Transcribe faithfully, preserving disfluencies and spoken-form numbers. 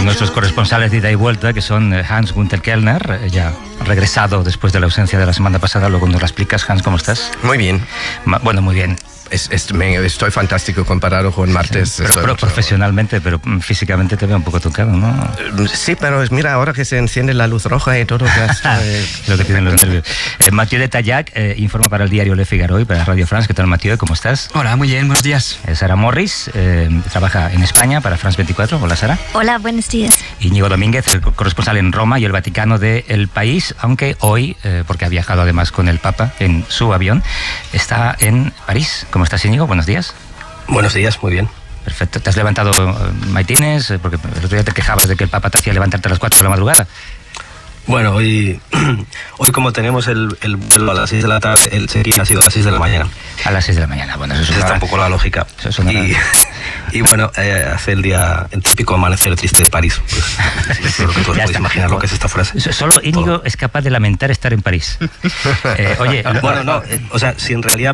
nuestros corresponsales de ida y vuelta, que son Hans Günther Kellner, ya regresado después de la ausencia de la semana pasada. Luego nos la explicas. Hans, ¿cómo estás? Muy bien. Ma- bueno, muy bien. Es, es, me, estoy fantástico comparado con martes. Sí, pero, pero profesionalmente, pero físicamente te veo un poco tocado, ¿no? Sí, pero mira, ahora que se enciende la luz roja y todo, ya estoy... lo que tienen los nervios. Eh, Mathieu de Tallac eh, informa para el diario Le Figaro y para Radio France. ¿Qué tal, Mathieu? ¿Cómo estás? Hola, muy bien, buenos días. Eh, Sara Morris eh, trabaja en España para France veinticuatro. Hola, Sara. Hola, buenos días. Íñigo Domínguez, el corresponsal en Roma y el Vaticano de El País, aunque hoy, eh, porque ha viajado además con el Papa en su avión, está en París. ¿Cómo estás, Íñigo? Buenos días. Buenos días, muy bien. Perfecto. ¿Te has levantado eh, maitines? Eh, Porque el otro día te quejabas de que el Papa te hacía levantarte a las cuatro de la madrugada. Bueno, hoy, hoy como tenemos el, el vuelo a las seis de la tarde, el check-in ha sido a las seis de la mañana. A las seis de la mañana. Bueno, eso es Esa una está hora. un poco la lógica. Eso es una y, hora. y bueno, eh, hace el día, el típico amanecer triste de París. Pues, sí, creo que todos Ya podéis está. imaginar lo que es esta frase. So- Solo Íñigo Todo. es capaz de lamentar estar en París. Eh, oye, Bueno, no, eh, o sea, si en realidad